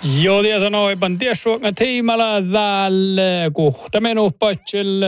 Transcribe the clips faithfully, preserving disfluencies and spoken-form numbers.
Joo, ja sanoipan tiessuokka tiimalla täällä, kuhta menu patsille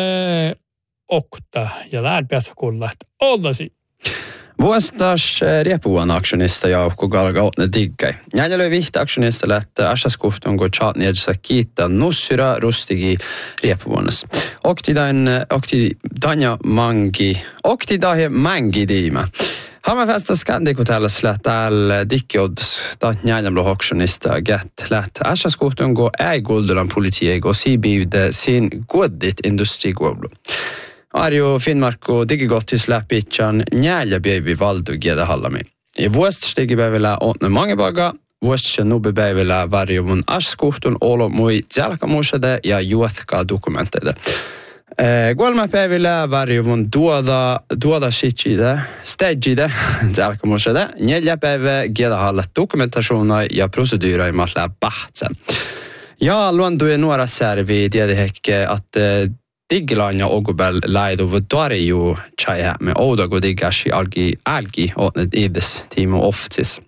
okta ja lään päässä kuulla, että oltasi. Vuostas riepuvan aktionista joukko galgautne diggai. Näin löi vihti aktionista, että asaskuhtuun kun chat niedessä kiittää nussira rustigi riepuvuonnas. Oktidain, oktidanja mangi, oktidahe mangi diima. Hammerfesta skandikutellassa täällä dikkiodus taat näin aktionista gett läht. Asaskuhtuun kun ei guldulan politiikko sibiude sin godit industrigåvlu. Arjo Finnmarko digigottis läpitsan njälja päivi valtugieda hallami. I vuost stigipäivillä on mange baga, vuost nubepäivillä varjovun askuhtun olo mui tjälkamuusade ja juotka dokumenteide. Kolme päivillä varjovun tuoda, tuoda sitside, stedjide tjälkamuusade, neljä päivä gieda hallat dokumentationa ja procedurer i matla bahtsen. Ja luontuja nuora särvi tiedihekki, att Digilanja ogubel laidu tuariu chai me oudago digashi algi algi otnet ibis timo oftis.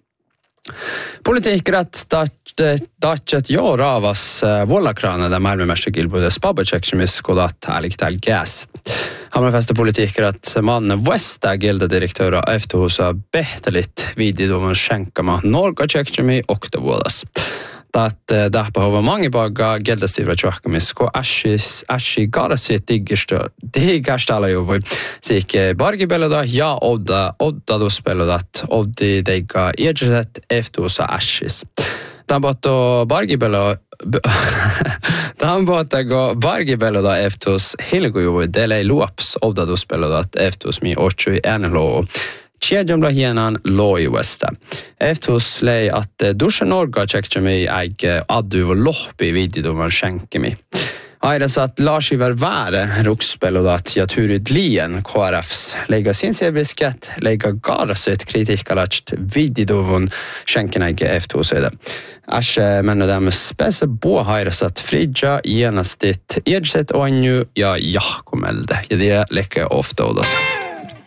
Politiikrat datchat jo ravas vollakrana da Malmö-mästergilbude spabacheksemis kodat ääliktäl gas. Hammerfesta politiikrat man Vesta gildedirektöra efterhusa behtelit vididoman schenkama norga-cheksemi oktavuodas. Att dahpahova mange baga geldastivra tjohkamis ko ashis ashi garasit diggersta diggerstala jo voi sike bargibeloda ja odda odda dosbelodat oddi deiga edgeset eftusa ashis. Tamboto bargibelo Tamboto go bargibeloda eftus hilgo jo delei luops odda dosbelodat eftus mi ochui enlo. Tjedjomla hienan loiuesta. Eftus lei att duschen orga tjekkemi äg addu lohpi vididoman schenkemi. Aidas att Lars Ivar Väre rukspelodat ja turid lien K R Fs leiga sinsevisket leiga garasit kritikalacht vididovon schenkenäge eftusöde. Ashe mennodamus spese bo aidas att fridja genastit edset oanju ja jahkomelde. Ja det lekke ofta odaset.